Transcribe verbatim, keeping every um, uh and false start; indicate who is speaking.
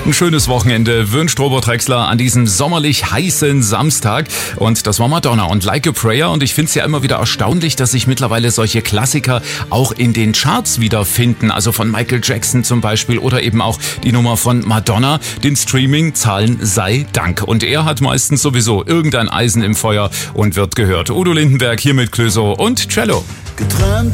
Speaker 1: Ein schönes Wochenende wünscht Robert Drexler an diesem sommerlich heißen Samstag. Und das war Madonna und Like a Prayer. Und ich finde es ja immer wieder erstaunlich, dass sich mittlerweile solche Klassiker auch in den Charts wiederfinden. Also von Michael Jackson zum Beispiel oder eben auch die Nummer von Madonna. Den Streaming-Zahlen sei Dank. Und er hat meistens sowieso irgendein Eisen im Feuer und wird gehört. Udo Lindenberg hier mit Clouseau und Cello.
Speaker 2: Getrennt